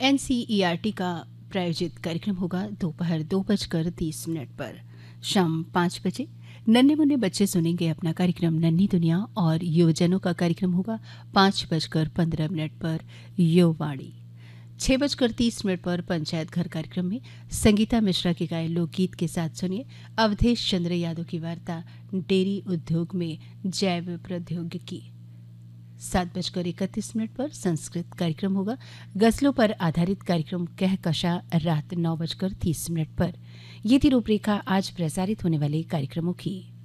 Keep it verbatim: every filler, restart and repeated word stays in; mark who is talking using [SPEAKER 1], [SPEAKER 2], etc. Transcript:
[SPEAKER 1] NCERT का प्रायोजित कार्यक्रम होगा दोपहर दो बजकर तीस मिनट पर। शाम पाँच बजे नन्हे मुन्ने बच्चे सुनेंगे अपना कार्यक्रम नन्ही दुनिया, और युवजनों का कार्यक्रम होगा पाँच बजकर पंद्रह मिनट पर युववाणी। छः बजकर तीस मिनट पर पंचायत घर कार्यक्रम में संगीता मिश्रा के गाए लोकगीत के साथ सुनिए अवधेश चंद्र यादव की वार्ता डेयरी उद्योग में जैव प्रौद्योगिकी। सात बजकर इकतीस मिनट पर संस्कृत कार्यक्रम होगा। गजलों पर आधारित कार्यक्रम कहकशा रात नौ बजकर तीस मिनट पर। ये थी रूपरेखा आज प्रसारित होने वाले कार्यक्रमों की।